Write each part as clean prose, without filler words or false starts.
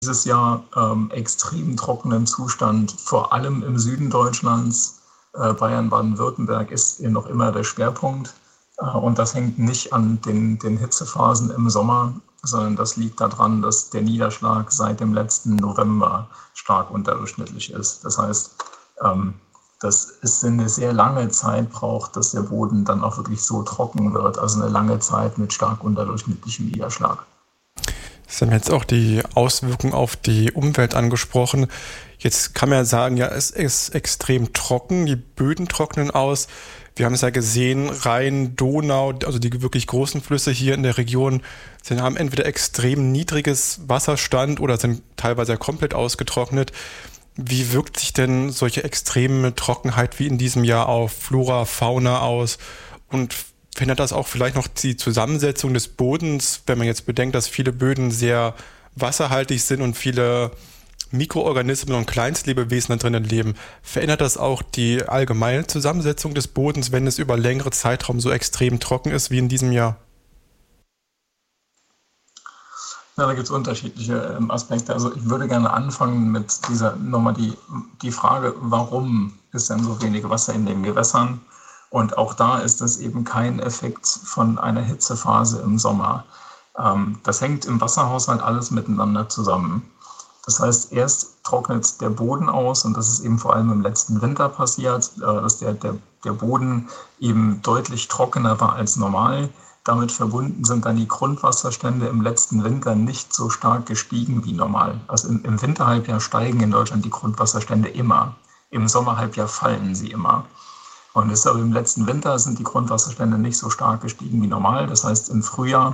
dieses Jahr extrem trockenen Zustand, vor allem im Süden Deutschlands. Bayern, Baden-Württemberg ist eben noch immer der Schwerpunkt. Und das hängt nicht an den Hitzephasen im Sommer, sondern das liegt daran, dass der Niederschlag seit dem letzten November stark unterdurchschnittlich ist. Das heißt, dass es eine sehr lange Zeit braucht, dass der Boden dann auch wirklich so trocken wird. Also eine lange Zeit mit stark unterdurchschnittlichem Niederschlag. Sie haben jetzt auch die Auswirkungen auf die Umwelt angesprochen. Jetzt kann man ja sagen, ja, es ist extrem trocken, die Böden trocknen aus. Wir haben es ja gesehen, Rhein, Donau, also die wirklich großen Flüsse hier in der Region, haben entweder extrem niedriges Wasserstand oder sind teilweise komplett ausgetrocknet. Wie wirkt sich denn solche extreme Trockenheit wie in diesem Jahr auf Flora, Fauna aus? Und verändert das auch vielleicht noch die Zusammensetzung des Bodens, wenn man jetzt bedenkt, dass viele Böden sehr wasserhaltig sind und viele Mikroorganismen und Kleinstlebewesen da drinnen leben? Verändert das auch die allgemeine Zusammensetzung des Bodens, wenn es über längere Zeitraum so extrem trocken ist wie in diesem Jahr? Ja, da gibt es unterschiedliche Aspekte. Also ich würde gerne anfangen mit nochmal die Frage, warum ist denn so wenig Wasser in den Gewässern? Und auch da ist das eben kein Effekt von einer Hitzephase im Sommer. Das hängt im Wasserhaushalt alles miteinander zusammen. Das heißt, erst trocknet der Boden aus, und das ist eben vor allem im letzten Winter passiert, dass der Boden eben deutlich trockener war als normal. Damit verbunden sind dann die Grundwasserstände im letzten Winter nicht so stark gestiegen wie normal. Also im Winterhalbjahr steigen in Deutschland die Grundwasserstände immer. Im Sommerhalbjahr fallen sie immer. Und deshalb im letzten Winter sind die Grundwasserstände nicht so stark gestiegen wie normal. Das heißt, im Frühjahr,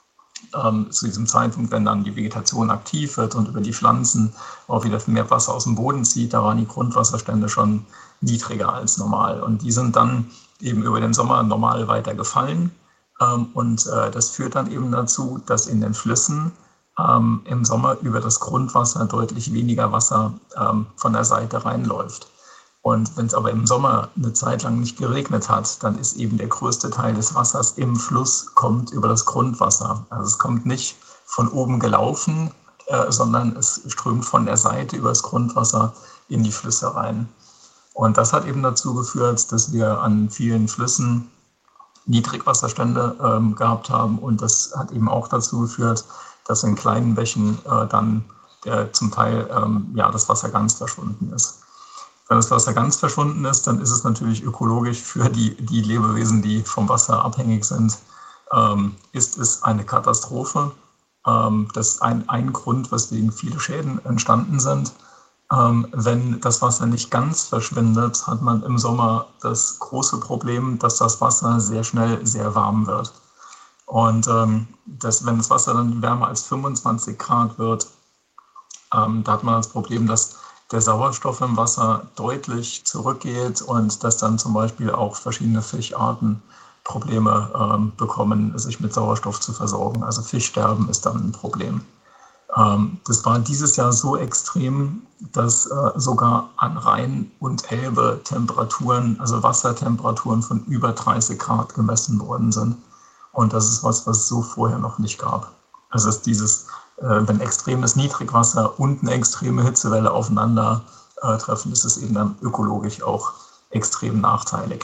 zu diesem Zeitpunkt, wenn dann die Vegetation aktiv wird und über die Pflanzen auch wieder mehr Wasser aus dem Boden zieht, da waren die Grundwasserstände schon niedriger als normal. Und die sind dann eben über den Sommer normal weiter gefallen. Und das führt dann eben dazu, dass in den Flüssen im Sommer über das Grundwasser deutlich weniger Wasser von der Seite reinläuft. Und wenn es aber im Sommer eine Zeit lang nicht geregnet hat, dann ist eben der größte Teil des Wassers im Fluss kommt über das Grundwasser. Also es kommt nicht von oben gelaufen, sondern es strömt von der Seite über das Grundwasser in die Flüsse rein. Und das hat eben dazu geführt, dass wir an vielen Flüssen Niedrigwasserstände gehabt haben. Und das hat eben auch dazu geführt, dass in kleinen Bächen dann zum Teil das Wasser ganz verschwunden ist. Wenn das Wasser ganz verschwunden ist, dann ist es natürlich ökologisch für die Lebewesen, die vom Wasser abhängig sind, ist es eine Katastrophe. Das ist ein Grund, weswegen viele Schäden entstanden sind. Wenn das Wasser nicht ganz verschwindet, hat man im Sommer das große Problem, dass das Wasser sehr schnell sehr warm wird. Und wenn das Wasser dann wärmer als 25 Grad wird, da hat man das Problem, dass der Sauerstoff im Wasser deutlich zurückgeht und dass dann zum Beispiel auch verschiedene Fischarten Probleme bekommen, sich mit Sauerstoff zu versorgen. Also Fischsterben ist dann ein Problem. Das war dieses Jahr so extrem, dass sogar an Rhein und Elbe Temperaturen, also Wassertemperaturen von über 30 Grad gemessen worden sind. Und das ist was es so vorher noch nicht gab. Also ist wenn extremes Niedrigwasser und eine extreme Hitzewelle aufeinander treffen, ist es eben dann ökologisch auch extrem nachteilig.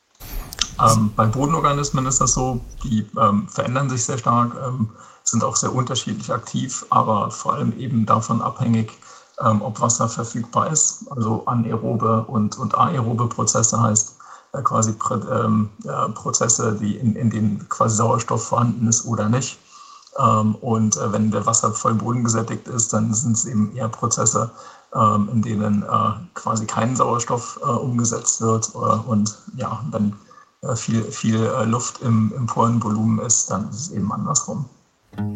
Bei Bodenorganismen ist das so, die verändern sich sehr stark, sind auch sehr unterschiedlich aktiv, aber vor allem eben davon abhängig, ob Wasser verfügbar ist. Also anaerobe und aerobe Prozesse heißt quasi Prozesse, in denen quasi Sauerstoff vorhanden ist oder nicht. Und wenn der Wasser voll bodengesättigt ist, dann sind es eben eher Prozesse, in denen quasi kein Sauerstoff umgesetzt wird. Und ja, wenn viel Luft im Porenvolumen ist, dann ist es eben andersrum.